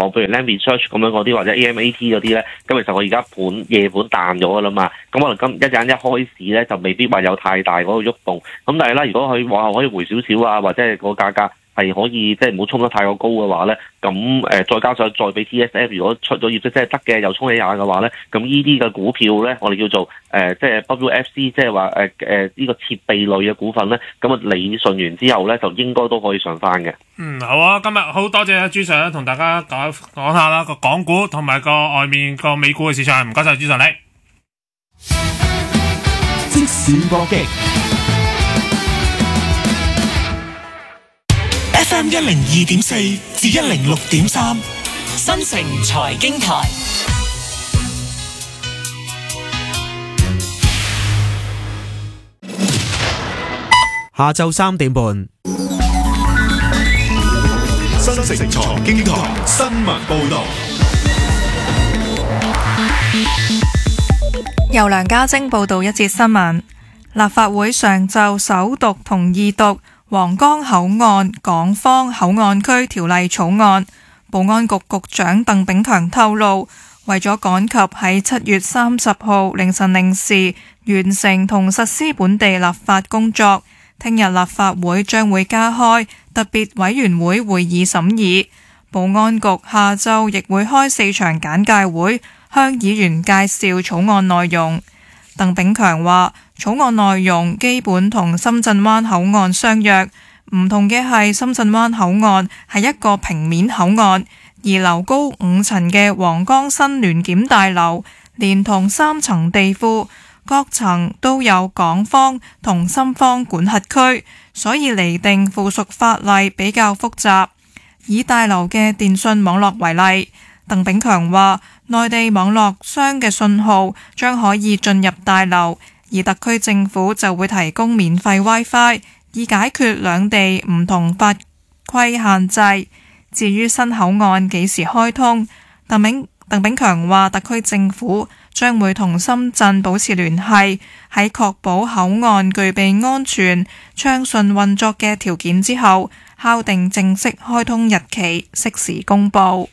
行，譬如 Lam Research 咁樣嗰啲或者 AMAT 嗰啲咧，咁其實我而家夜盤彈咗㗎啦嘛，咁可能今一陣一開市咧就未必話有太大嗰個喐動，咁但係咧如果佢往後可以回少少啊，或者係個價格係可以即係唔好衝得太過高嘅話咧，咁再加上再俾 TSF 如果出咗業績即係得嘅，又衝起下嘅話咧，咁呢啲嘅股票咧，我哋叫做即係 WFC，即係話呢個設備類嘅股份咧，咁啊理順完之後咧，就應該都可以上翻嘅。 好啊，今日好多謝朱 Sir 同大家講下啦個港股同埋個外面個美股嘅市場，唔該晒朱 Sir 你。 即時搏擊 FM 102.4至106.3新城財經台。 下晝3點半， 新城財經台新聞報道。 由梁家晶報道一節新聞。立法會上晝首讀同二讀皇崗口岸港方口岸區條例草案。保安局局長鄧炳強透露，為咗趕及喺7月30號凌晨0時完成同實施本地立法工作，聽日立法會將會加開特別委員會會議審議。保安局下晝亦會開4場簡介會，向議員介紹草案內容。鄧炳強話，草案內容基本同深圳灣口岸相若，唔同嘅係深圳灣口岸係一個平面口岸，而樓高5層嘅皇崗新聯檢大樓連同3層地庫，各層都有港方同深方管轄區，所以釐定附屬法例比較複雜。以大樓嘅電訊網絡為例，鄧炳強話，內地網絡商嘅信號將可以進入大樓，而特區政府就會提供免費 WiFi， 以解決兩地唔同法規限制。至於新口岸幾時開通，鄧炳強話，特區政府將會同深圳保持聯繫，喺確保口岸具備安全、暢順運作嘅條件之後，敲定正式開通日期，適時公佈。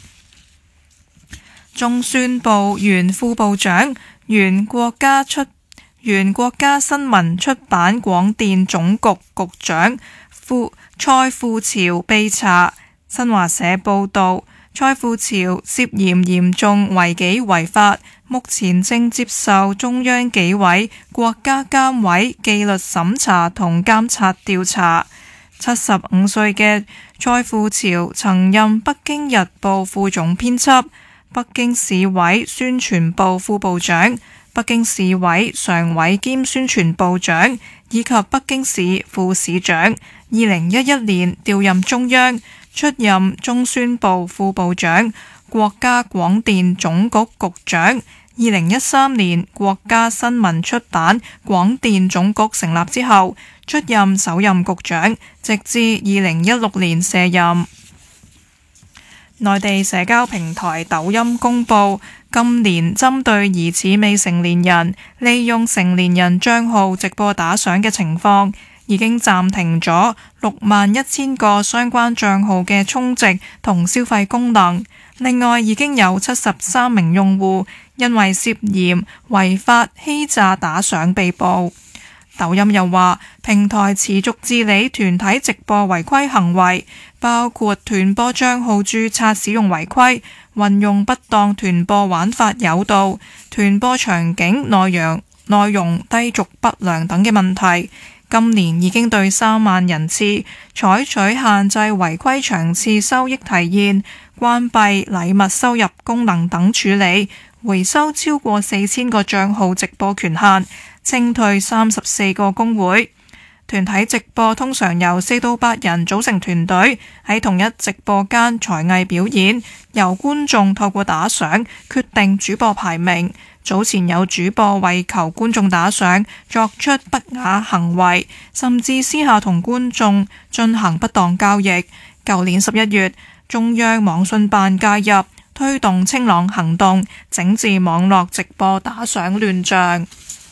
仲宣布原副部長、原國家新聞出版廣電總局局長蔡富潮被查。新華社報道，蔡富潮涉嫌嚴重違紀違法，目前正接受中央紀委國家監委紀律審查同監察調查。75歲嘅蔡富潮曾任北京日報副總編輯、北京市委宣傳部副部長、北京市委常委兼宣傳部長以及北京市副市長。2011年調任中央，出任中宣部副部長、國家廣電總局局長。2013年國家新聞出版廣電總局成立之後，出任首任局長，直至2016年卸任。內地社交平台抖音公佈，今年針對疑似未成年人利用成年人帳號直播打賞嘅情況，已經暫停咗61000個相關帳號嘅充值同消費功能。另外，已經有73名用戶因為涉嫌違法欺詐打賞被捕。抖音又話，平台持續治理團體直播違規行為，包括團播帳號註冊使用違規、運用不當團播玩法誘導、團播場景內容低俗不良等嘅問題。今年已經對3萬人次採取限制違規場次收益提現、關閉禮物收入功能等處理，回收超過4000個帳號直播權限，清退34個工會。團體直播通常由4到8人組成團隊，喺同一直播間才藝表演，由觀眾透過打賞決定主播排名。早前有主播為求觀眾打賞作出不雅行為，甚至私下同觀眾進行不當交易。舊年11月，中央網信辦介入，推動清朗行動，整治網絡直播打賞亂象。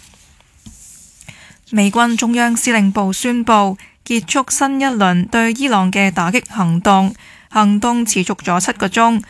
美軍中央司令部宣布結束新一輪對伊朗嘅打擊行動，行動持續咗7個鐘，